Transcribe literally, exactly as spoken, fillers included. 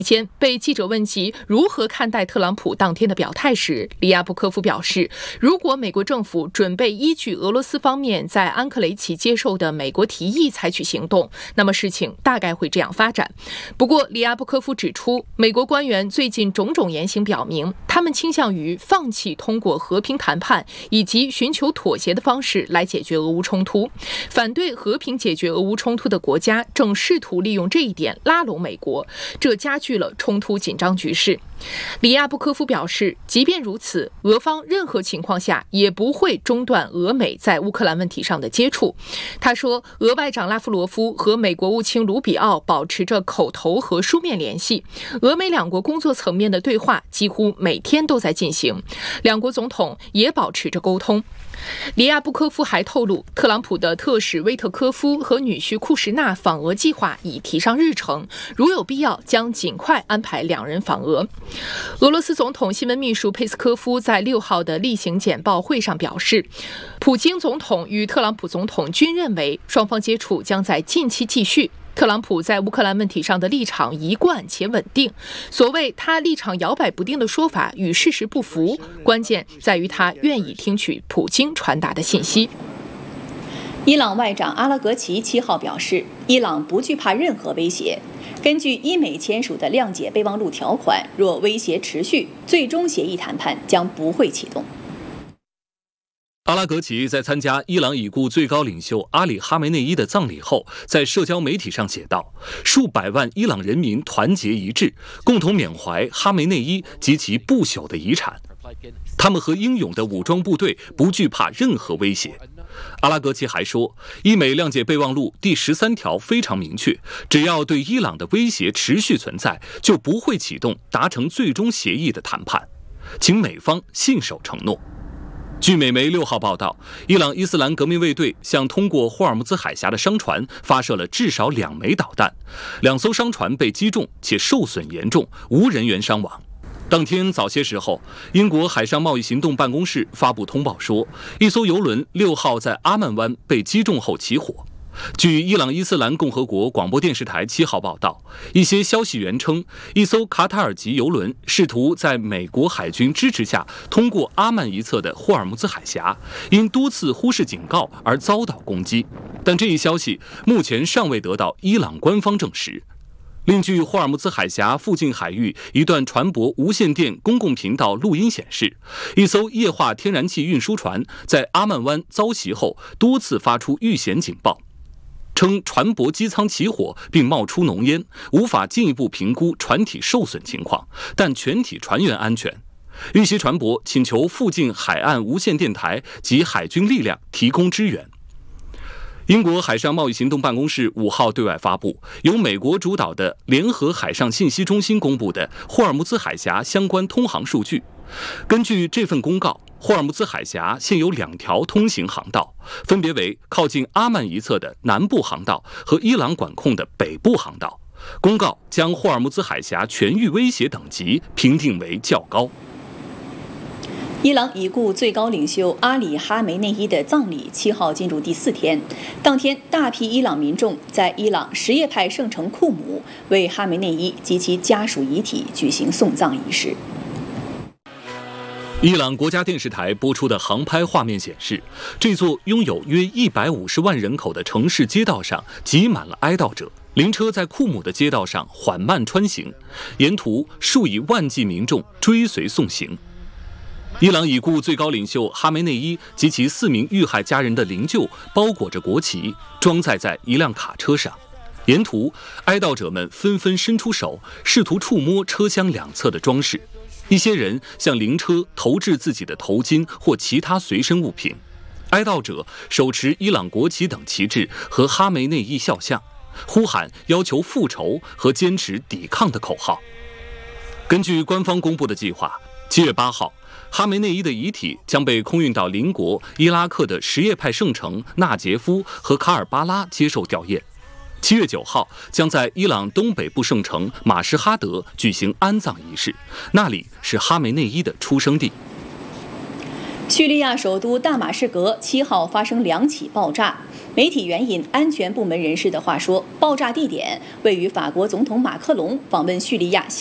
前被记者问及如何看待特朗普当天的表态时，里亚布科夫表示，如果美国政府准备依据俄罗斯方面在安克雷奇接受的美国提议采取行动，那么事情大概会这样发展。不过，里亚布科夫指出，美国官员最近种种言行表明，他们倾向于放弃通过和平谈判以及寻求妥协的方式来解决俄乌冲突。反对和平解决俄乌冲突的国家正试图利用这一点拉拢美国，这加剧了冲突紧张局势。里亚布科夫表示，即便如此，俄方任何情况下也不会中断俄美在乌克兰问题上的接触。他说，俄外长拉夫罗夫和美国务卿卢比奥保持着口头和书面联系，俄美两国工作层面的对话几乎每天都在进行，两国总统也保持着沟通。里亚布科夫还透露，特朗普的特使威特科夫和女婿库什纳访俄计划已提上日程，如有必要将尽快安排两人访俄。俄罗斯总统新闻秘书佩斯科夫在六号的例行简报会上表示，普京总统与特朗普总统均认为双方接触将在近期继续。特朗普在乌克兰问题上的立场一贯且稳定，所谓他立场摇摆不定的说法与事实不符，关键在于他愿意听取普京传达的信息。 伊朗外长阿拉格齐七号表示，伊朗不惧怕任何威胁。根据伊美签署的谅解备忘录条款，若威胁持续，最终协议谈判将不会启动。 阿拉格齐在参加伊朗已故最高领袖阿里·哈梅内伊的葬礼后，在社交媒体上写道：数百万伊朗人民团结一致，共同缅怀哈梅内伊及其不朽的遗产。他们和英勇的武装部队不惧怕任何威胁。阿拉格齐还说，伊美谅解备忘录第十三条非常明确，只要对伊朗的威胁持续存在，就不会启动达成最终协议的谈判，请美方信守承诺。据美媒六号报道，伊朗伊斯兰革命卫队向通过霍尔木兹海峡的商船发射了至少两枚导弹，两艘商船被击中且受损严重，无人员伤亡。当天早些时候，英国海上贸易行动办公室发布通报说，一艘邮轮六号在阿曼湾被击中后起火。据伊朗伊斯兰共和国广播电视台七号报道，一些消息源称，一艘卡塔尔籍邮轮试图在美国海军支持下通过阿曼一侧的霍尔木兹海峡，因多次忽视警告而遭到攻击，但这一消息目前尚未得到伊朗官方证实。另据霍尔木兹海峡附近海域一段船舶无线电公共频道录音显示，一艘液化天然气运输船在阿曼湾遭袭后多次发出遇险警报，称船舶机舱起火并冒出浓烟，无法进一步评估船体受损情况，但全体船员安全。遇袭船舶请求附近海岸无线电台及海军力量提供支援。英国海上贸易行动办公室五号对外发布由美国主导的联合海上信息中心公布的霍尔木兹海峡相关通航数据。根据这份公告，霍尔木兹海峡现有两条通行航道，分别为靠近阿曼一侧的南部航道和伊朗管控的北部航道。公告将霍尔木兹海峡全域威胁等级评定为较高。 伊朗已故最高领袖阿里·哈梅内伊的葬礼七号进入第四天，当天大批伊朗民众在伊朗什叶派圣城库姆为哈梅内伊及其家属遗体举行送葬仪式。 伊朗国家电视台播出的航拍画面显示，这座拥有约一百五十万人口的城市街道上挤满了哀悼者，灵车在库姆的街道上缓慢穿行，沿途数以万计民众追随送行。伊朗已故最高领袖哈梅内伊及其四名遇害家人的灵柩包裹着国旗，装载在一辆卡车上。沿途，哀悼者们纷纷伸出手，试图触摸车厢两侧的装饰。一些人向灵车投掷自己的头巾或其他随身物品。哀悼者手持伊朗国旗等旗帜和哈梅内伊肖像，呼喊要求复仇和坚持抵抗的口号。根据官方公布的计划，七月八号，哈梅内伊的遗体将被空运到邻国伊拉克的什叶派圣城纳杰夫和卡尔巴拉接受吊唁。七月九号，将在伊朗东北部圣城马什哈德举行安葬仪式，那里是哈梅内伊的出生地。 叙利亚首都大马士革七号发生两起爆炸， 媒体援引安全部门人士的话说，爆炸地点位于法国总统马克龙访问叙利亚。